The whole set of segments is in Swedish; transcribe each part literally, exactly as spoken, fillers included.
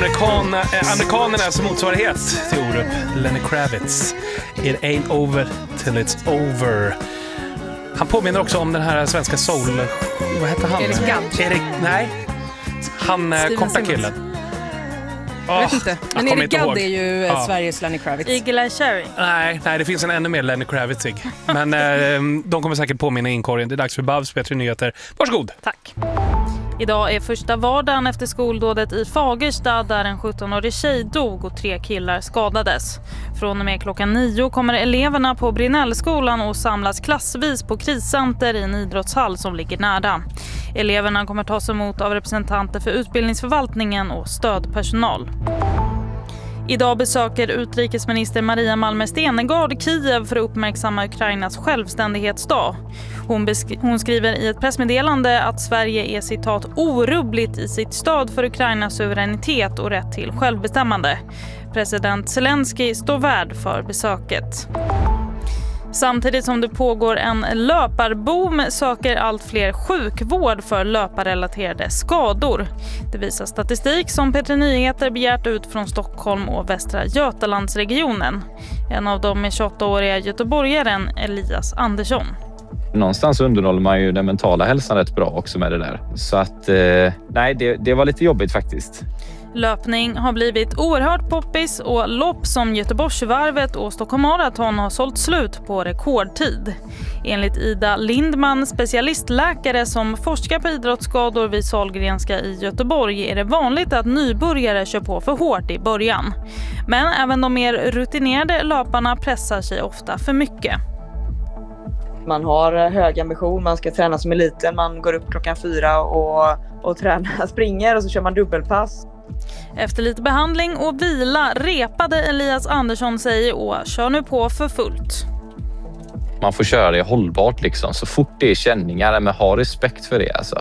Amerikan, eh, amerikanernas motsvarighet till Orup, Lenny Kravitz. It ain't over till it's over. Han påminner också om den här svenska soul... Vad heter han? Erik Gadd. Erik, nej. Han eh, korta killen. Jag vet inte. Men Erik Gadd är ju ja. Sveriges Lenny Kravitz. Eagle Eye Cherry. Nej, nej, det finns en ännu mer Lenny Kravitzig. Men eh, de kommer säkert påminna inkorgen. Det är dags för Babs Bättre Nyheter. Varsågod. Tack. Idag är första vardagen efter skoldådet i Fagersta där en sjuttonårig tjej dog och tre killar skadades. Från och med klockan nio kommer eleverna på Brinellskolan och samlas klassvis på kriscenter i en idrottshall som ligger nära. Eleverna kommer tas emot av representanter för utbildningsförvaltningen och stödpersonal. Idag besöker utrikesminister Maria Malmer Stenergard Kiev för att uppmärksamma Ukrainas självständighetsdag. Hon, besk- hon skriver i ett pressmeddelande att Sverige är citat orubbligt i sitt stöd för Ukrainas suveränitet och rätt till självbestämmande. President Zelensky står värd för besöket. Samtidigt som det pågår en löparboom söker allt fler sjukvård för löparrelaterade skador. Det visar statistik som P tre Nyheter begärt ut från Stockholm och Västra Götalandsregionen. En av dem är tjugoåtta-åriga göteborgaren Elias Andersson. Någonstans underhåller man ju den mentala hälsan rätt bra också med det där. Så att, eh, nej, det, det var lite jobbigt faktiskt. Löpning har blivit oerhört poppis och lopp som Göteborgsvarvet och Stockholm Marathon har sålt slut på rekordtid. Enligt Ida Lindman, specialistläkare som forskar på idrottsskador vid Sahlgrenska i Göteborg, är det vanligt att nybörjare kör på för hårt i början. Men även de mer rutinerade löparna pressar sig ofta för mycket. Man har hög ambition, man ska träna som eliten, man går upp klockan fyra och, och tränar, springer och så kör man dubbelpass. Efter lite behandling och vila repade Elias Andersson sig och kör nu på för fullt. Man får köra det hållbart liksom, så fort det är känningar, men ha respekt för det alltså.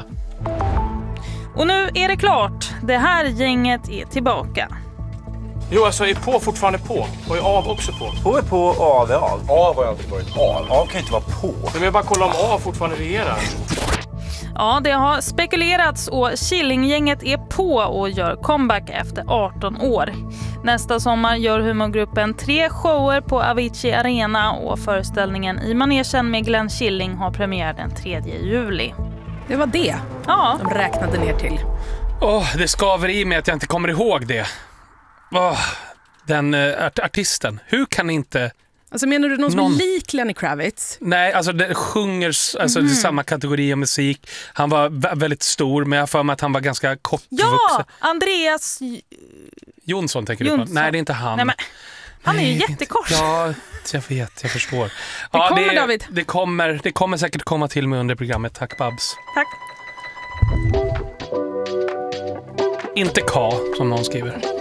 Och nu är det klart, det här gänget är tillbaka. Jo, alltså är på fortfarande på och är av också på. På är på och av är av. Av har jag alltid varit av. Av kan inte vara på. Men jag bara kolla om av fortfarande regerar. Ja, det har spekulerats och Killinggänget är på och gör comeback efter arton år. Nästa sommar gör humorgruppen tre shower på Avicii Arena och föreställningen i manegen med Glenn Killing har premiär den tredje juli. Det var det ja. de räknade ner till. Åh, oh, det skaver i mig att jag inte kommer ihåg det. Oh, den uh, art- artisten. Hur kan inte... Alltså menar du någon, någon... som är lik Lenny Kravitz? Nej, alltså det sjunger alltså mm. det är samma kategori av musik. Han var vä- väldigt stor, men jag för mig att han var ganska kort. Ja, Andreas Jonsson tänker Jonsson. du på? Nej, det är inte han. Nej, men han är ju Nej, jättekort. Ja, jag vet, jag förstår. Det ja, kommer det, David. Det kommer, det kommer säkert komma till mig under programmet. Tack Babs. Tack. Inte K, som någon skriver.